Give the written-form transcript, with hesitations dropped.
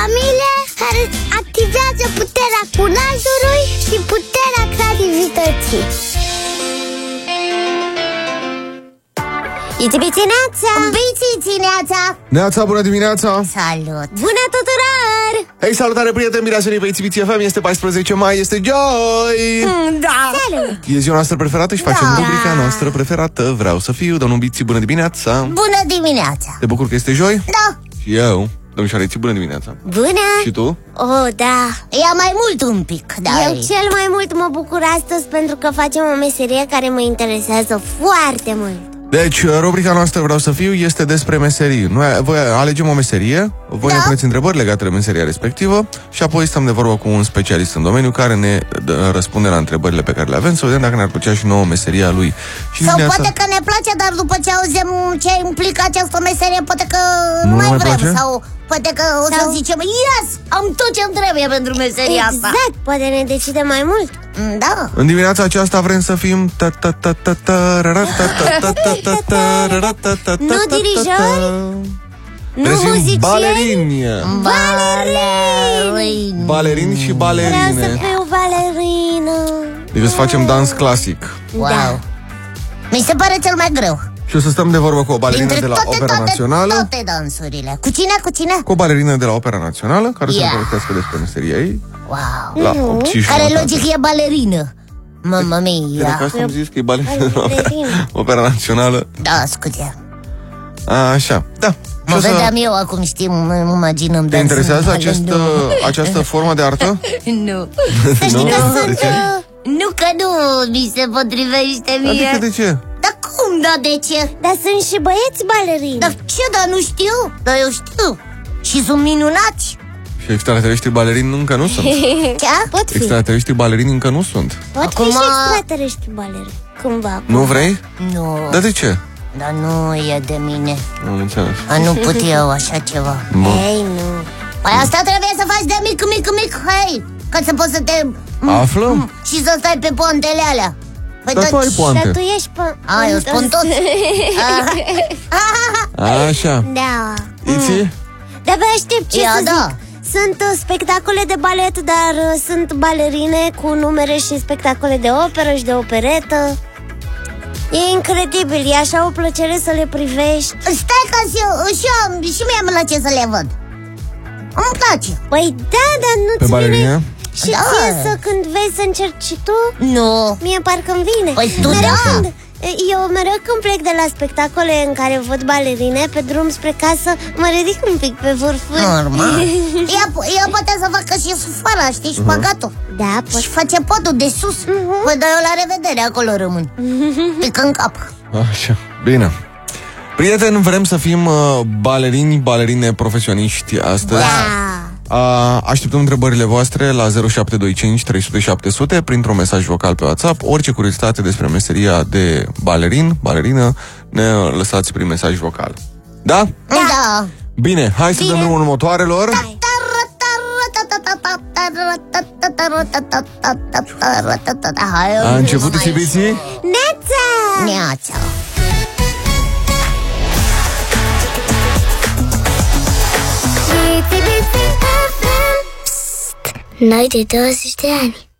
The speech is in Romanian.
familie care activează puterea curajului și puterea creativității. Itibițineața! Bițițineața! Neața, bună dimineața! Salut! Bună tuturor! Hei, salutare, prieteni! Bine ați venit pe Itibiții FM. Este 14 mai, este joi! Da! Salut! E ziua noastră preferată și facem rubrica noastră preferată. Vreau să fiu, domnul Biții, bună dimineața! Bună dimineața! Te bucur că este joi? Da! Și eu, domnișoare Iții, bună dimineața! Bună! Și tu? Oh, da! Ea mai mult un pic, da. Eu cel mai mult mă bucur astăzi pentru că facem o meserie care mă interesează foarte mult. Deci, rubrica noastră Vreau să fiu este despre meserii. Voi alegem o meserie, voi ne puneți întrebări legate de meseria respectivă și apoi stăm de vorbă cu un specialist în domeniu care ne răspunde la întrebările pe care le avem, să vedem dacă ne-ar plăcea și nouă meseria lui. Și sau poate că ne place, dar după ce auzim ce implică această meserie, poate că nu mai vrem place? Sau poate că o să zicem, yes, am tot ce-mi trebuie pentru meseria asta. Exact, poate ne decide mai mult. Da. În dimineața aceasta vrem să fim nu dirijori, nu muzicieni, balerini. Balerini și balerine. Vreau să fiu balerină. Deci o să facem dans clasic. Wow. Mi se pare cel mai greu. Și o să stăm de vorbă cu o balerină de la Opera Națională. Toate dansurile. Cu cine? Cu cine? Cu o balerină de la Opera Națională care să ne povestească despre meseria ei. Wow. La 8 și care jumătate. logic e balerină. Mamma mia. Cred că asta am zis că e balerină de la Opera Națională. Da, scuze. Așa, da. Mă vedeam eu acum, știi, mă imaginăm. Te interesează această formă de artă? Nu. Să știi că sunt... Nu că nu mi se potrivește mie. Adică de ce? Dar cum, da, de ce? Dar sunt și băieți balerini. Dar ce, dar nu știu? Dar eu știu. Și sunt minunați. Și extraterestri balerini încă nu sunt. Ce? Pot fi. Extraterestri balerini încă nu sunt. Pot fi și extraterestri balerini. Cumva. Nu vrei? Nu. Dar de ce? Dar nu e de mine. Nu înțeles. Nu pot eu așa ceva. Ei, nu. Păi asta trebuie să faci de mic, hei, ca să poți să te... Aflăm? Și să stai pe poantele alea. Păi dar tu ai poante. Dar tu ești eu spun tot. Așa. Da. Iții? De-abia aștept ce să zic. Sunt spectacole de balet, dar sunt balerine cu numere și spectacole de operă și de operetă. E incredibil, e așa o plăcere să le privești. Stai că și mie îmi place să le văd. Îmi place. Păi da, dar nu-ți vine și ție să când vezi să încerci și tu? Nu. Mie parcă-mi vine. Păi tu eu mereu când plec de la spectacole în care văd balerine pe drum spre casă, mă ridic un pic pe vârfuri. Normal. Ea poate să facă și sufara, știi, șpagatul. Da, și face podul de sus. Păi, dar eu la revedere, acolo rămân. Pic în cap. Așa, bine. Prieteni, vrem să fim balerine profesioniști astăzi. Așteptăm întrebările voastre la 0725 300 700 printr-un mesaj vocal pe WhatsApp. Orice curiozitate despre meseria de balerină, ne lăsați prin mesaj vocal. Da? Da. Bine, hai să dăm drumul motoarelor. A început Itibiții? Neața. Noi de 20 de ani.